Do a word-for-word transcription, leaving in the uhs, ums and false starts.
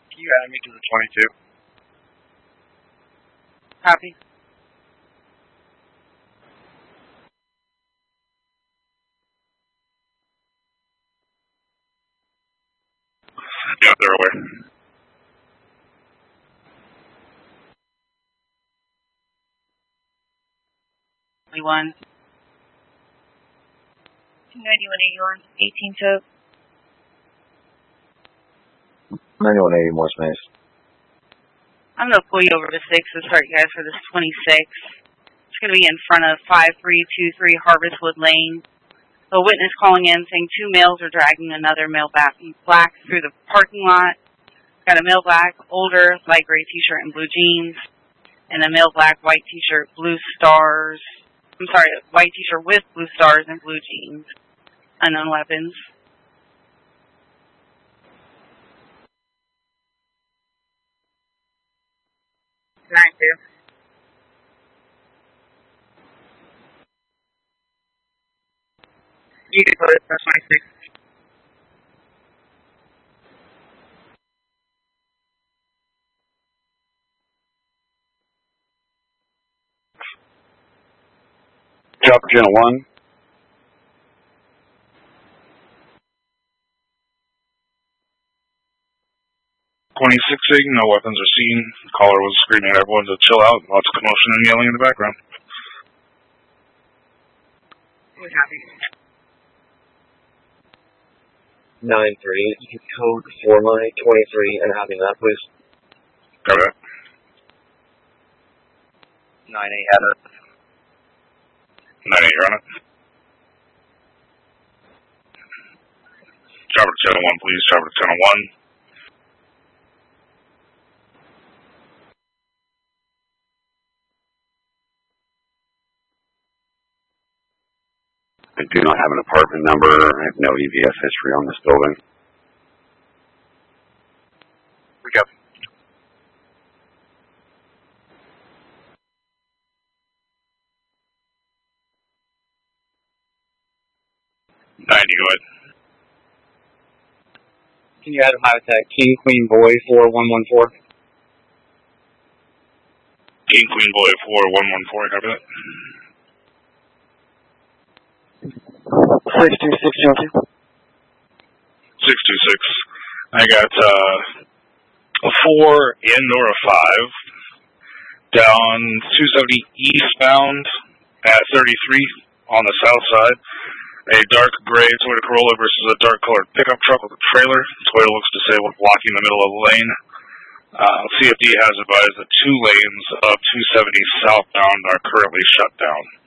Can you add me to the twenty-two? Copy. Yeah, they're away. One. ninety-one eighty-one, eighteen tote. ninety-one eighty, Morse Maze. I'm going to pull you over to six to start you guys for this twenty-six. It's going to be in front of five three two three Harvestwood Lane. A witness calling in saying two males are dragging another male back black through the parking lot. Got a male black, older, light gray t-shirt and blue jeans. And a male black, white t-shirt, blue stars. I'm sorry, white t-shirt with blue stars and blue jeans. Unknown weapons. nine two. You can put it, that's twenty-six. Chopper Channel one. twenty-six ing, no weapons are seen. The caller was screaming at everyone to chill out. Lots of commotion and yelling in the background. We're happy. nine three, you can code for my twenty-three and having that, please. Got that. nine eight, have it. nine eight, you're on it. Chopper Channel one, please. Chopper Channel one. I do not have an apartment number. I have no E V S history on this building. We got ninety, go ahead. Can you add him out at King Queen Boy four one one four? King Queen Boy four one one four, copy that. six two six zero two. six two six. I got uh, a four and or a five down two seventy eastbound at thirty-three on the south side. A dark gray Toyota Corolla versus a dark colored pickup truck with a trailer. Toyota looks disabled, blocking the middle of the lane. Uh, C F D has advised that two lanes of two seventy southbound are currently shut down.